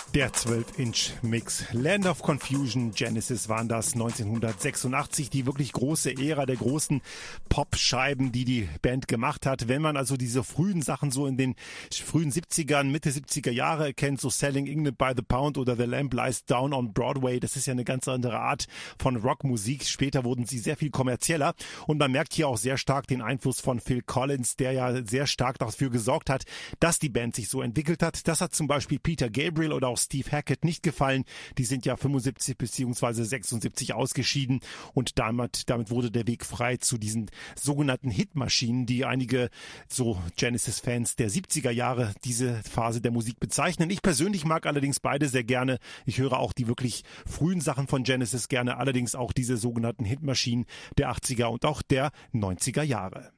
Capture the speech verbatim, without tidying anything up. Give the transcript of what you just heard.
Der zwölf Inch Mix. Land of Confusion, Genesis waren das neunzehnhundertsechsundachtzig, die wirklich große Ära der großen Pop-Scheiben, die die Band gemacht hat. Wenn man also diese frühen Sachen so in den frühen siebzigern, Mitte siebziger Jahre kennt, so Selling England by the Pound oder The Lamp Lies Down on Broadway, das ist ja eine ganz andere Art von Rockmusik. Später wurden sie sehr viel kommerzieller und man merkt hier auch sehr stark den Einfluss von Phil Collins, der ja sehr stark dafür gesorgt hat, dass die Band sich so entwickelt hat. Das hat zum Beispiel Peter Gabriel oder auch Steve Hackett nicht gefallen. Die sind ja fünfundsiebzig bzw. sechsundsiebzig ausgeschieden und damit, damit wurde der Weg frei zu diesen sogenannten Hitmaschinen, die einige so Genesis-Fans der siebziger Jahre diese Phase der Musik bezeichnen. Ich persönlich mag allerdings beide sehr gerne. Ich höre auch die wirklich frühen Sachen von Genesis gerne, allerdings auch diese sogenannten Hitmaschinen der achtziger und auch der neunziger Jahre.